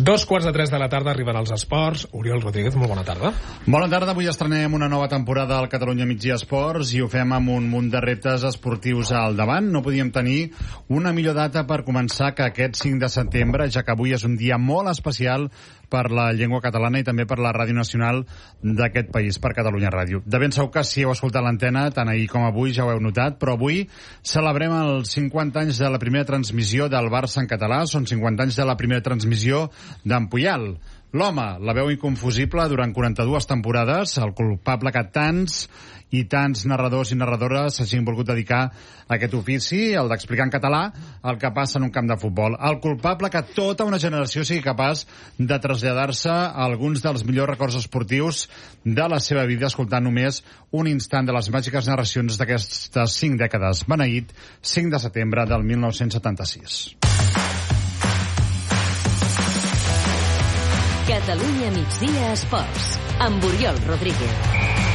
2:45 de la tarda arriben els esports. Oriol Rodríguez, molt bona tarda. Bona tarda, avui estrenem una nova temporada al Catalunya Migdia Esports i ho fem amb un munt de reptes esportius al davant. No podíem tenir una millor data per començar que aquest 5 de setembre, ja que avui és un dia molt especial per la llengua catalana i també per la Ràdio Nacional d'aquest país, per Catalunya Ràdio. De ben segur que si heu escoltat l'antena, tant ahir com avui, ja ho heu notat, però avui celebrem els 50 anys de la primera transmissió del Barça en català, són 50 anys de la primera transmissió d'en Puyal. L'home, la veu inconfusible durant 42 temporades, el culpable que tants i tants narradors i narradores s'hagin volgut dedicar a aquest ofici, el d'explicar en català el que passa en un camp de futbol. El culpable que tota una generació sigui capaç de traslladar-se a alguns dels millors records esportius de la seva vida, escoltant només un instant de les màgiques narracions d'aquestes 5 dècades. Beneït, 5 de setembre del 1976. Catalunya Migdia Esports, amb Oriol Rodríguez.